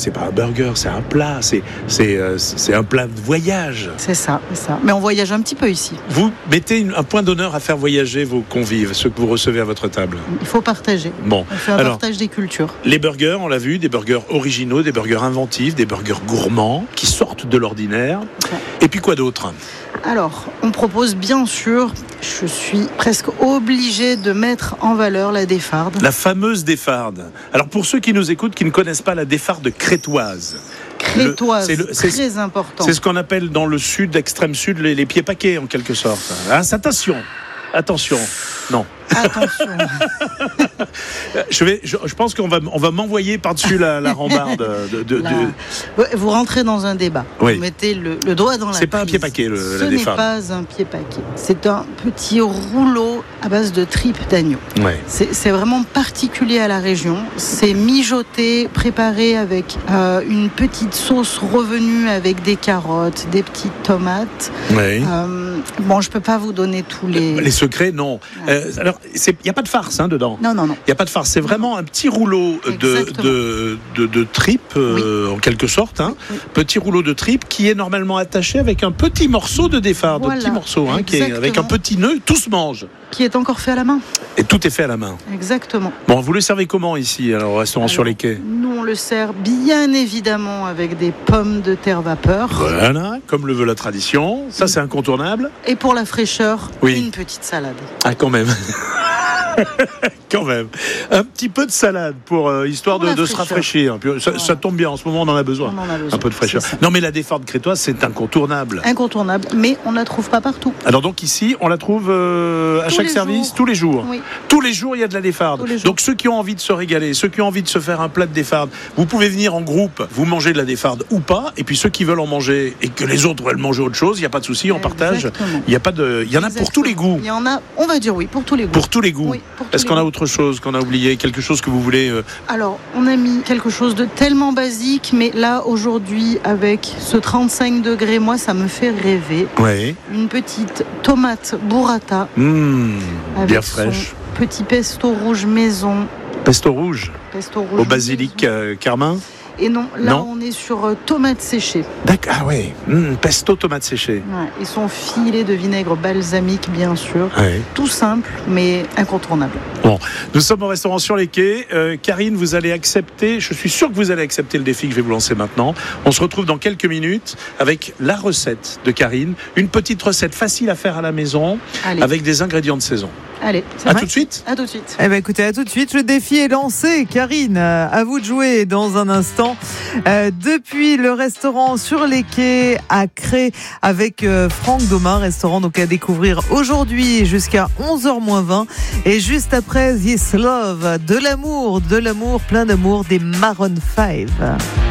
c'est pas un burger, c'est un plat, c'est un plat de voyage. C'est ça. Mais on voyage un petit peu ici. Vous mettez un point d'honneur à faire voyager vos convives, ceux que vous recevez à votre table. Il faut partager. Bon, on fait un partage des cultures. Les burgers, on l'a vu, des burgers originaux, des burgers inventifs, des burgers gourmands qui sortent de l'ordinaire. Okay. Et puis quoi d'autre ? Alors, on propose bien sûr, je suis presque obligée de mettre en valeur la défarde. La fameuse défarde. Alors pour ceux qui nous écoutent, qui ne connaissent pas la défarde crétoise. Crétoise, c'est très important. C'est ce qu'on appelle dans le sud, extrême sud, les pieds paquets en quelque sorte. Ah, attention, non. Attention. Je pense qu'on va m'envoyer par-dessus la rambarde. Vous rentrez dans un débat. Oui. Vous mettez le doigt dans la prise. C'est pas un pied paquet, la défarde. Ce n'est pas un pied paquet. C'est un petit rouleau à base de tripes d'agneau. Ouais. C'est vraiment particulier à la région. C'est mijoté, préparé avec une petite sauce revenue avec des carottes, des petites tomates. Oui. Bon, je peux pas vous donner tous les secrets, non. Alors, il n'y a pas de farce dedans. Non. Il n'y a pas de farce. C'est vraiment un petit rouleau de tripes, en quelque sorte. Oui. Petit rouleau de tripes qui est normalement attaché avec un petit morceau de défarde. Voilà. Petit morceau, qui est avec un petit nœud. Tout se mange. Qui est encore fait à la main. Et tout est fait à la main. Exactement. Bon, vous le servez comment ici, alors, au restaurant sur les quais ? Nous, on le sert bien évidemment avec des pommes de terre vapeur. Voilà, comme le veut la tradition. Ça, c'est incontournable. Et pour la fraîcheur, une petite salade. Ah, quand même. Quand même. Un petit peu de salade pour histoire de se rafraîchir. Ça tombe bien, en ce moment on en a besoin. Un peu de fraîcheur. Non mais la défarde crétoise c'est incontournable. Incontournable, mais on ne la trouve pas partout. Alors donc ici on la trouve à chaque service tous les jours. Oui. Tous les jours il y a de la défarde. Donc ceux qui ont envie de se régaler, ceux qui ont envie de se faire un plat de défarde, vous pouvez venir en groupe, vous mangez de la défarde ou pas, et puis ceux qui veulent en manger et que les autres veulent manger autre chose, il n'y a pas de souci, on partage. Il y en a pour tous les goûts. Il y en a, on va dire oui, pour tous les goûts. Pour tous les goûts. Oui. Est-ce qu'on a autre chose qu'on a oublié, quelque chose que vous voulez Alors, on a mis quelque chose de tellement basique, mais là, aujourd'hui, avec ce 35 degrés, moi, ça me fait rêver. Oui. Une petite tomate burrata. Bien fraîche. Petit pesto rouge maison. Pesto rouge au basilic carmin. Et non, là on est sur tomates séchées. D'accord, ah oui, pesto tomates séchées. Ouais, ils sont filés de vinaigre balsamique bien sûr. Ouais. Tout simple mais incontournable. Bon, nous sommes au restaurant sur les quais. Karine, vous allez accepter, je suis sûr que vous allez accepter le défi que je vais vous lancer maintenant. On se retrouve dans quelques minutes avec la recette de Karine. Une petite recette facile à faire à la maison. Allez. Avec des ingrédients de saison. Allez, à tout de suite. À tout de suite. Eh ben écoutez, à tout de suite. Le défi est lancé. Karine, à vous de jouer dans un instant. Depuis le restaurant sur les quais à Cré avec Franck Domain, restaurant donc à découvrir aujourd'hui jusqu'à 11h-20. Et juste après, This Love, de l'amour, plein d'amour des Maroon 5.